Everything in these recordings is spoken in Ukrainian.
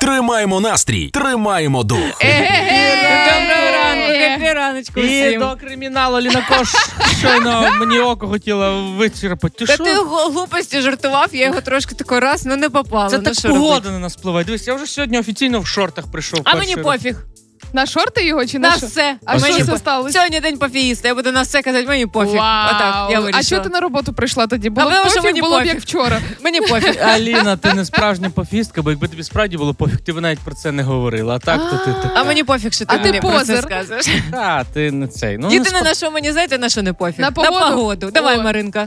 Тримаємо настрій, тримаємо дух. Доброго ранку, хеппі раночку І всім. до криміналу Ліна Кош щойно мені око хотіла вичерпати. Та ти глупості жартував, я його трошки такий раз, не попало. Це Ну, так що погода робити? на нас впливає. Дивись, я вже сьогодні офіційно в шортах прийшов. А перший мені раз. пофіг. На шорти його чи На на що? все. А Мені що це пофіг. сталося? Сьогодні день пофігіста, я буду на все казати, мені пофіг. Отак, я А вирішила. чого ти на роботу прийшла тоді? Було А б тому що пофіг, мені було б пофіг. як вчора. Мені пофіг. Аліна, ти не справжня пофістка, бо якби тобі справді було пофіг, ти б навіть про це не говорила. А так, то ти А така. мені пофіг, що ти А ти мені про це позер. скажеш. Та, ти не цей. Ну, Єдине, на що мені, знаєте, на що не пофіг? На погоду? Давай, О. Маринка.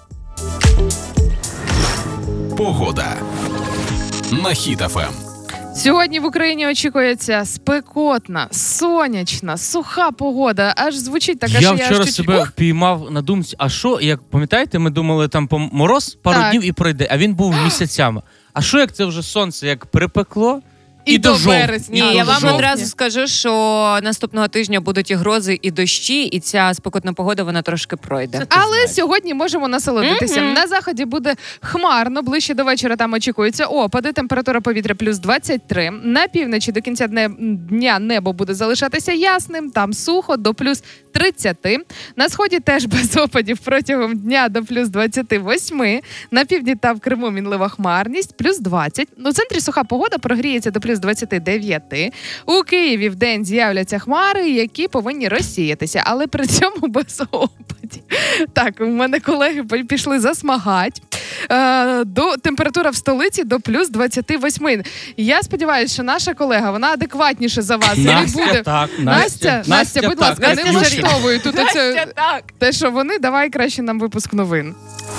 Погода. На Хіт ФМ. Сьогодні в Україні очікується спекотна, сонячна, суха погода. Аж звучить так, Я що вчора аж себе піймав на думці, а що, як пам'ятаєте, ми думали, там мороз пару Так. днів і пройде, а він був місяцями. А що, як це вже сонце, як припекло? І до жовтня. вересня. Ні, А, я до вам жовтня. одразу скажу, що наступного тижня будуть і грози, і дощі, і ця спекотна погода, вона трошки пройде. Але сьогодні можемо насолодитися. Мгм. На заході буде хмарно, ближче до вечора там очікуються опади, температура повітря плюс 23. На півночі до кінця дня небо буде залишатися ясним, там сухо до плюс 30. На сході теж без опадів протягом дня до плюс 28. На півдні та в Криму мінлива хмарність, плюс 20. У центрі суха погода прогріється до плюс 29. У Києві вдень з'являться хмари, які повинні розсіятися, але при цьому без опадів. Так, у мене колеги пішли засмагать. Температура в столиці до плюс 28. Я сподіваюся, що наша колега, вона адекватніше за вас. Не буде. так, Настя, будь ласка, так, не Ющенко. влаштовуй тут оце, так. те, що вони. Давай краще нам випуск новин.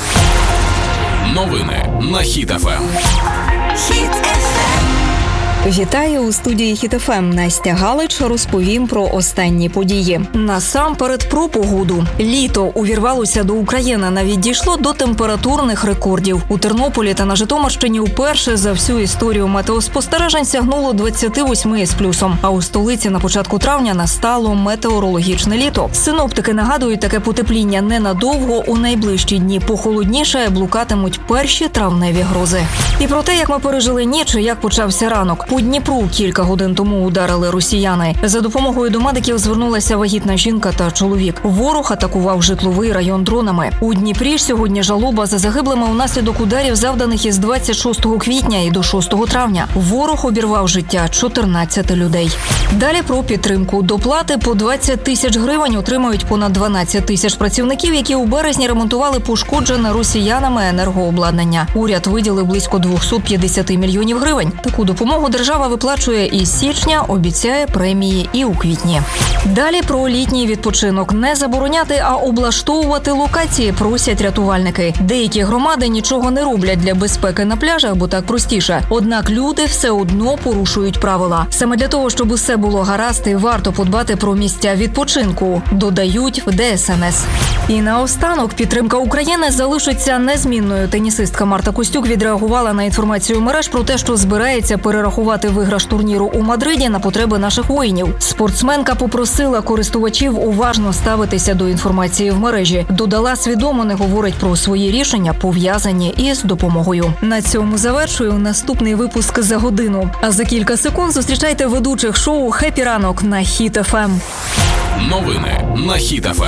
Новини на Хіт ФМ. Вітаю у студії Хіт ФМ. Настя Галич розповім про останні події. Насамперед про погоду. Літо увірвалося до України, навіть дійшло до температурних рекордів. У Тернополі та на Житомирщині вперше за всю історію метеоспостережень сягнуло 28 з плюсом. А у столиці на початку травня настало метеорологічне літо. Синоптики нагадують, таке потепління ненадовго. У найближчі дні похолодніше, блукатимуть перші травневі грози. І про те, як ми пережили ніч і як почався ранок. По Дніпру кілька годин тому ударили росіяни. За допомогою до медиків звернулася вагітна жінка та чоловік. Ворог атакував житловий район дронами. У Дніпрі ж сьогодні жалоба за загиблими унаслідок ударів, завданих із 26 квітня і до 6 травня. Ворог обірвав життя 14 людей. Далі про підтримку. Доплати по 20 тисяч гривень отримають понад 12 тисяч працівників, які у березні ремонтували пошкоджене росіянами енергообладнання. Уряд виділив близько 250 мільйонів гривень. Таку допомогу держава виплачує із січня, обіцяє премії і у квітні. Далі про літній відпочинок. Не забороняти, а облаштовувати локації, просять рятувальники. Деякі громади нічого не роблять для безпеки на пляжах, бо так простіше. Однак люди все одно порушують правила. Саме для того, щоб усе було гаразд, і варто подбати про місця відпочинку, додають в ДСНС. І наостанок підтримка України залишиться незмінною. Тенісистка Марта Костюк відреагувала на інформацію мереж про те, що збирається перерахувати виграш турніру у Мадриді на потреби наших воїнів. Спортсменка попросила користувачів уважно ставитися до інформації в мережі. Додала, свідомо не говорить про свої рішення, пов'язані із допомогою. На цьому завершую наступний випуск за годину. А за кілька секунд зустрічайте ведучих шоу «Хеппі ранок» на Хіт ФМ. Новини на Хіт ФМ.